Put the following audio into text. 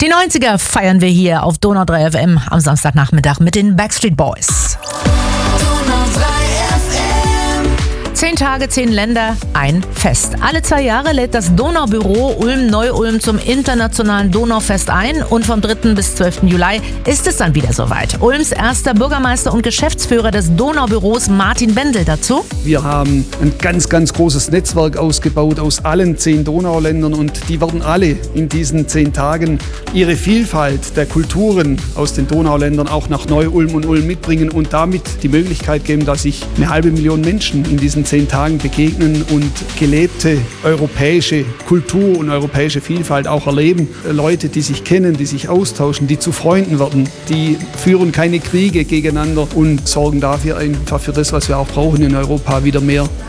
Die 90er feiern wir hier auf Donau 3 FM am Samstagnachmittag mit den Backstreet Boys. Donau 3 FM. 10 Tage, 10 Länder, ein Fest. Alle 2 Jahre lädt das Donaubüro Ulm-Neu-Ulm zum internationalen Donaufest ein und vom 3. bis 12. Juli ist es dann wieder soweit. Ulms erster Bürgermeister und Geschäftsführer des Donaubüros Martin Bendel dazu. Wir haben ein ganz, ganz großes Netzwerk ausgebaut aus allen 10 Donauländern und die werden alle in diesen 10 Tagen ihre Vielfalt der Kulturen aus den Donauländern auch nach Neu-Ulm und Ulm mitbringen und damit die Möglichkeit geben, dass sich 500.000 Menschen in diesen 10 Tagen begegnen und gelebte europäische Kultur und europäische Vielfalt auch erleben. Leute, die sich kennen, die sich austauschen, die zu Freunden werden, die führen keine Kriege gegeneinander und sorgen dafür einfach für das, was wir auch brauchen in Europa, wieder mehr